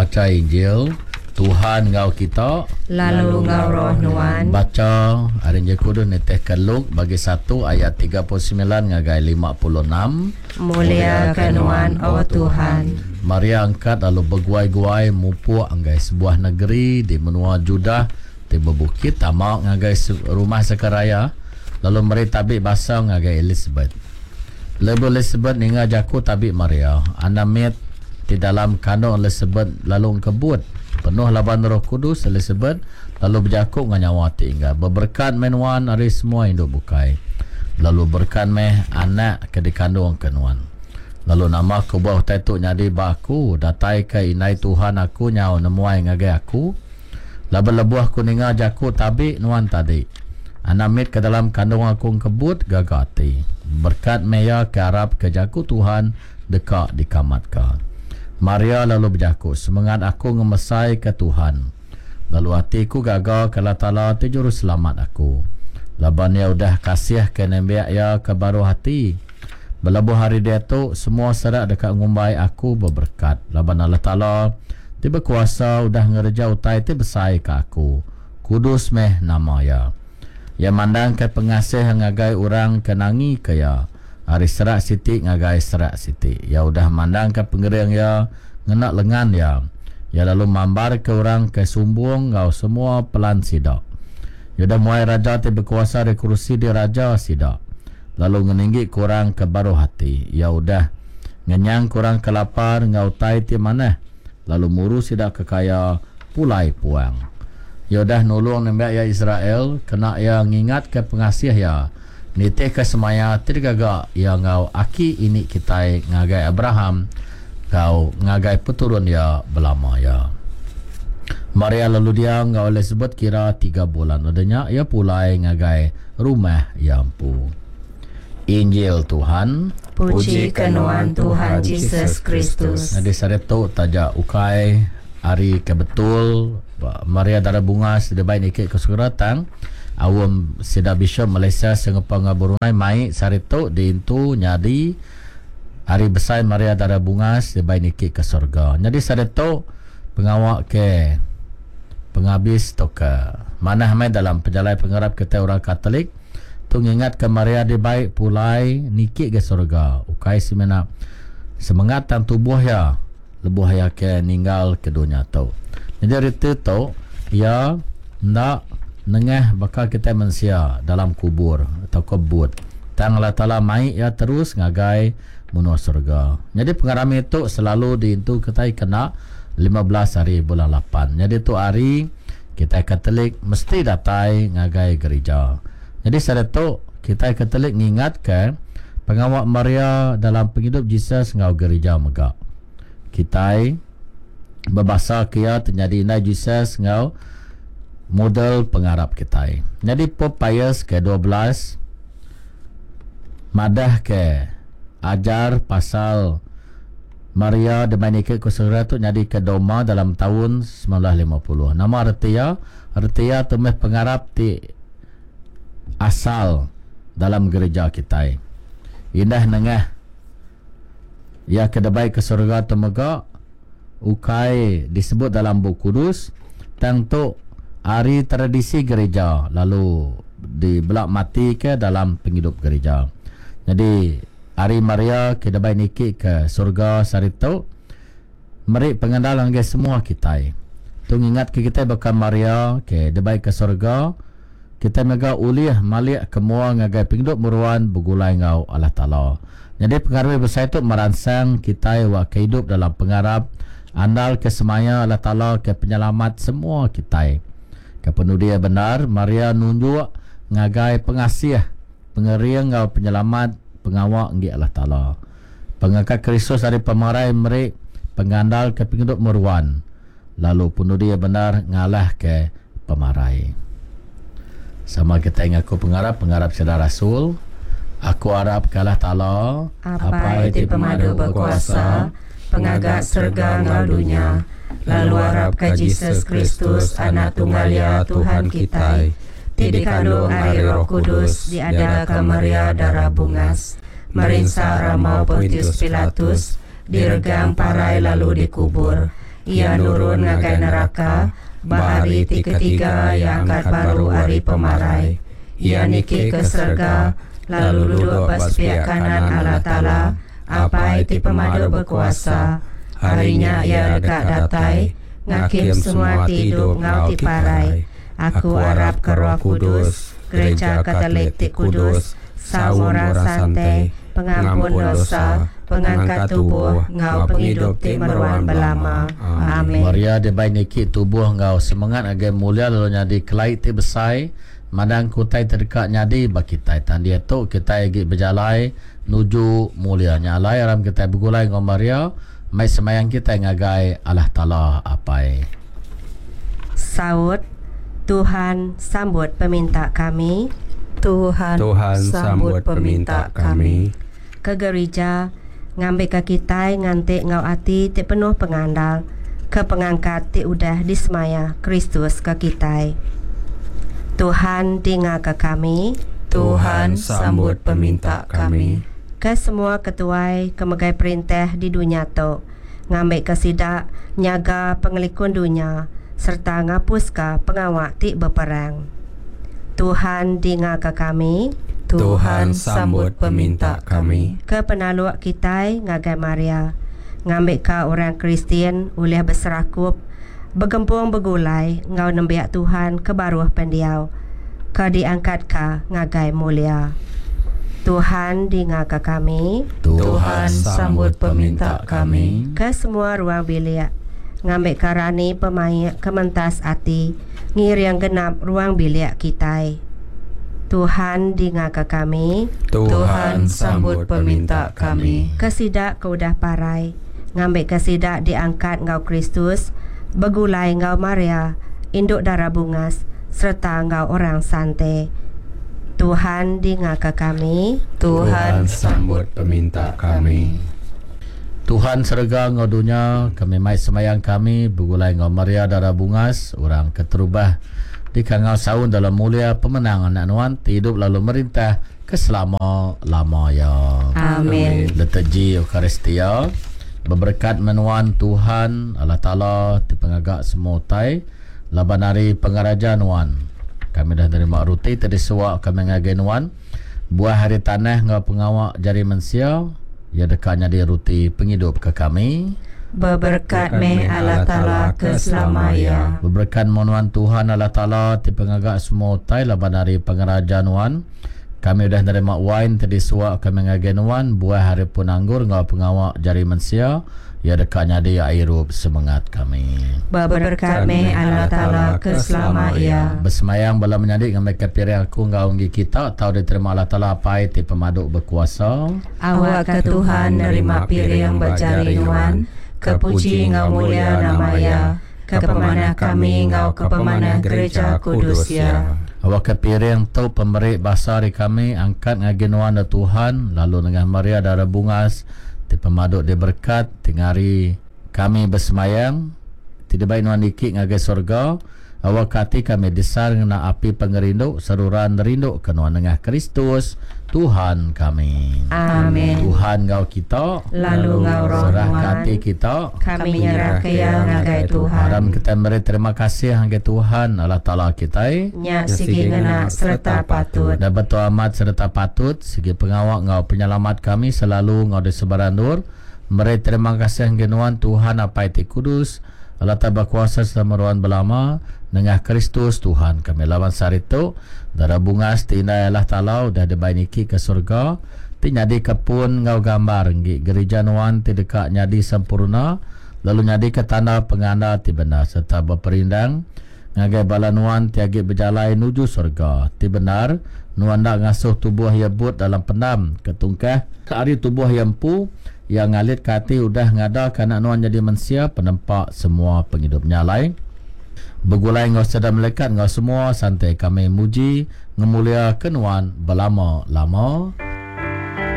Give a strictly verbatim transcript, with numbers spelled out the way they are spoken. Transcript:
Maca Injil Tuhan ngau kita lalu ngau roh nuan. Baca hari je kudu neteh Luk bagi satu ayat tiga puluh sembilan ngagai lima puluh enam. Mulia kenuan oh Tuhan. Maria angkat lalu berguai-guai mupu anggai sebuah negeri di menua Judah di bebukit tamak ngagai rumah sekaraya. Lalu meri tabik basah ngagai Elizabeth. Lebu Elizabeth ninga jaku tabik Maria. Anamit di dalam kandung Elizabeth lalu kebut. Penuh laban Roh Kudus Elizabeth lalu berjakuk dengan nyawa tinggal. Berberkat menuan hari semua hidup bukai. Lalu berkat meh anak ke dikandung kenuan. Lalu nama aku buah tetuk nyadi baku datai ke inai Tuhan aku nyau nemuai ngagai aku. Lebu-lebuh aku ninga jaku tabik nuan tadi. Anamit ke dalam kandung aku kebut gagati. Berkat meya ke Arab ke jaku Tuhan dekat di kamat ka. Maria lalu berjaku, semangat aku ngemesai ke Tuhan. Lalu hatiku gagal ke Allah Ta'ala ti juru selamat aku. Laban ya udah kasih ke nembiak ya ke baru hati. Belabuh hari dia tu semua serak dekat ngumbai aku berberkat. Laban Allah Ta'ala ti berkuasa udah ngerja utai ti besai ke aku. Kudus meh nama ya. Ya mandang ke pengasih ngagai orang kenangi ke ya. Hari serak siti ngagai serak siti. Ya udah mandang ke pengereng ya ngenak lengan ya. Ya lalu mambar ke orang ke sumbung ngau semua pelan sidak. Ya udah muai raja ti berkuasa di kursi di raja sidak. Lalu ngeninggi kurang ke baru hati. Ya udah ngenyang kurang ke lapar ngau tai ti mana. Lalu muru sidak ke kaya pulai puang. Ya udah nulung nembak ya Israel kena ya ngingat ke pengasih ya. Nitih ke semaya tergagak ya ngau aki ini kita ngagai Abraham ngau ngagai peturun ya belama ya. Maria lalu dia ngau Elizabeth kira tiga bulan adanya ya pulai ngagai rumah ya ampu. Injil Tuhan. Puji kenuan Tuhan Yesus Kristus. Nadi sareto tajak ukai hari kebetul Maria darah bunga sudah baik nikit ke suratang. Awam sida Bishop Malaysia sengepang Brunei mai sarito diintu nyadi hari besar Maria darah bunga sebai nikit ke surga. Jadi sarito pengawak ke penghabis toka mana mai dalam penjalai pengarap kita orang Katolik tu ingat ke Maria di baik pulai nikit ke surga. Ukai semena semangat tan tubuh ya lebuh ya ke ninggal ke dunia tu. Jadi itu tu ya ndak nengah bakal kita manusia dalam kubur atau kebut. Tang Allah Ta'ala mai ya terus ngagai menua surga. Jadi pengarami itu selalu diintu kita kena lima belas hari bulan lapan. Jadi tu hari kita Katolik mesti datai ngagai gereja. Jadi saat itu kita Katolik ngingat ke pengawak Maria dalam penghidup Jesus ngau gereja megak. Kita berbahasa kia terjadi inai Jesus ngau model pengarap kita. Jadi Pope Pius ke dua belas madah ke ajar pasal Maria Dominika Kusura tu jadi ke Doma dalam tahun sembilan belas lima puluh. Nama artia artia temeh pengarap ti asal dalam gereja kita. Indah nengah ya kedebai ke surga temega ukai disebut dalam buku kudus tentu hari tradisi gereja lalu dibelak mati ke dalam penghidup gereja. Jadi hari Maria kita baik nikik ke surga sarito meri pengendal angge semua kita. Tu ingat ke kita bakal Maria ke debai ke surga kita mega uliah malik kemua ngagai penghidup muruan begulai ngau Allah Ta'ala. Jadi pengaruh besar itu merangsang kita wa kehidup dalam pengarap andal ke semaya Allah Ta'ala ke penyelamat semua kita. Kepenuh dia benar Maria nunjuk ngagai pengasih pengeriang ngau penyelamat pengawak nggi Allah Ta'ala. Pengangkat Kristus dari pemarai meri pengandal ke penghidup meruan. Lalu penuh dia benar ngalah ke pemarai. Sama kita ingatku pengarap pengarap sedar Rasul. Aku harap ke Allah Ta'ala apa itu pemadu berkuasa pengagak serga ngau dunia. Lalu harap ke Yesus Kristus anak tunggalnya Tuhan kita. Ti dikandung air Roh Kudus diada ke Maria darah bungas. Merinsa ramau Pontius Pilatus diregang parai lalu dikubur. ia nurun ngagai neraka, bahari tiga-tiga yang angkat baru hari pemarai. Ia niki ke surga, lalu duduk pas pihak kanan Allah Ta'ala, apai ti pemadu berkuasa. Harinya ia dekat datai, ngakim semua ti hidup ngau ti parai. Aku harap ke Roh Kudus, Gereja Katolik ti kudus, saumura santai, pengampun dosa, pengangkat tubuh, ngau penghidup ti meruan belama. Amin. Maria de baik niki tubuh ngau semangat agai mulia lalu nyadi kelai ti besai. Madang kutai terdekat nyadi bagi kita tandi tu kita igi berjalai nuju mulia nyalai ram kita bergulai ngau Maria mai semayang kita ngagai Allah Ta'ala apai. Saud, Tuhan sambut peminta kami. Tuhan, Tuhan sambut peminta kami. Ke gereja ngambil ke kita ngantik ngau ati ti penuh pengandal, ke pengangkat ti udah disemaya Kristus ke kita. Tuhan dengar ke kami. Tuhan sambut peminta kami. Ke semua ketuai kemegai perintah di dunia tu, ngambil kesidak nyaga pengelikun dunia serta ngapuska pengawak ti berperang. Tuhan dengar ke kami. Tuhan sambut peminta kami. Ke penaluak kita ngagai Maria, ngambil ke orang Kristian oleh berserakup bergempung bergulai ngau nembiak Tuhan ke baruh pendiau, ke diangkat ke ngagai mulia. Tuhan dengar ke kami. Tuhan sambut peminta kami. Ke semua ruang bilik ngambil karani pemain kementas ati ngiriang genap ruang bilik kita. Tuhan dengar ke kami. Tuhan sambut peminta kami. Kesidak ke udah parai, ngambil kesidak diangkat ngau Kristus, begulai ngau Maria, induk darah bungas, serta ngau orang santai. Tuhan dengar ke kami. Tuhan sambut peminta kami. Tuhan serga ngau dunia, kami mai semayang kami begulai ngau Maria darah bungas, orang keterubah di kangau saun dalam mulia pemenang anak nuan hidup lalu merintah keselama-lamanya. Amin. Letiji Eucharistia berberkat menuan Tuhan Allah Ta'ala di pengagak semua utai labanari pengaraja nuan. Kami dah terima ruti tadi suak kami ngagai nuan buah hari tanah ngau pengawak jari mensia ya dekatnya di ruti penghidup ke kami. Berberkat meh Allah Ta'ala keselamanya. Berberkat menuan Tuhan Allah Ta'ala di pengagak semua utai labanari pengaraja nuan. Kami dah nerima wine tadi suak kami ngagai nuan buah hari pun anggur ngau pengawak jari mensia ya dekatnya di airup semangat kami. Berberkat meh Allah Ta'ala keselamanya. Bersemayang bala menyadik ngambil kepirih aku ngau nggi kita tahu diterima Allah Ta'ala apai ti pemaduk berkuasa. Awak ke Tuhan nerima piring yang berjari nuan, kepuji ngau mulia namanya, ke pemanah kami ngau ke pemanah gereja kudus ya. Awak kepiring tu pemberi basari kami angkat ngaginuan da Tuhan lalu dengan Maria darah bungas ti pemaduk di berkat tingari kami bersemayang tidak baik nuan dikik ngagai surga. Awak kati kami disar ngena api pengerinduk seruran rinduk kenuan dengan Kristus Tuhan kami. Amin. Tuhan ngau kita lalu ngau roh serah nuan, kati kita kami nyerah ke yang ngagai Tuhan. Haram kita beri terima kasih ngagai Tuhan Allah Ta'ala kita Nya sigi ngena serta patut. dan betul amat serta patut segi pengawak ngau penyelamat kami selalu ngau di sebaran dur. Beri terima kasih ngagai Tuhan apa itu kudus Allah Ta'ala berkuasa serta meruan belama dengan Kristus Tuhan kami lawan saritu darah bungas tina Allah Ta'ala udah dibainiki ke surga ti nyadi kepun ngau gambar ngi gereja nuan ti dekat nyadi sempurna lalu nyadi ke tanda penganda ti benar serta berperindang ngagai bala nuan ti agi berjalai nuju surga ti benar nuan dak ngasuh tubuh yebut dalam pendam ketungkah ke hari tubuh yang pu yang ngalit kati udah ngada kanak nuan jadi manusia penempak semua penghidupnya lain. Begulai ngau sedang melekat ngau semua santai kami muji ngemulia kenuan belama-lama.